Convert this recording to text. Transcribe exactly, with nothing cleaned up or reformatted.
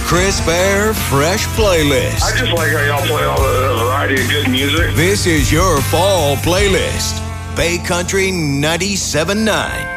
crisp air, fresh playlist. I just like how y'all play all the variety of good music. This is your fall playlist. Bay Country ninety-seven point nine.